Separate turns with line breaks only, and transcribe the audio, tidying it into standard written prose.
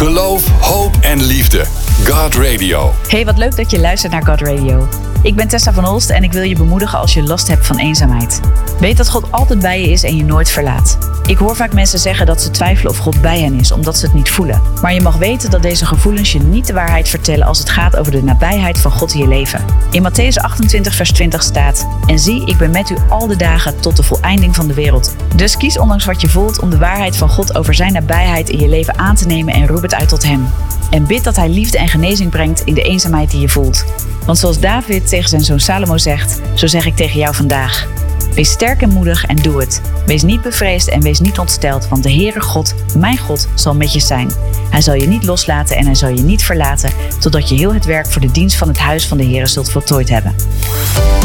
Geloof, hoop en liefde. God Radio.
Hey, wat leuk dat je luistert naar God Radio. Ik ben Tessa van Holst en ik wil je bemoedigen als je last hebt van eenzaamheid. Weet dat God altijd bij je is en je nooit verlaat. Ik hoor vaak mensen zeggen dat ze twijfelen of God bij hen is, omdat ze het niet voelen. Maar je mag weten dat deze gevoelens je niet de waarheid vertellen als het gaat over de nabijheid van God in je leven. In Mattheüs 28 vers 20 staat: En zie, ik ben met u al de dagen tot de voleinding van de wereld. Dus kies ondanks wat je voelt om de waarheid van God over zijn nabijheid in je leven aan te nemen en roep het uit tot hem. En bid dat hij liefde en genezing brengt in de eenzaamheid die je voelt. Want zoals David tegen zijn zoon Salomo zegt, zo zeg ik tegen jou vandaag. Wees sterk en moedig en doe het. Wees niet bevreesd en wees niet ontsteld, want de Heere God, mijn God, zal met je zijn. Hij zal je niet loslaten en hij zal je niet verlaten, totdat je heel het werk voor de dienst van het huis van de Heere zult voltooid hebben.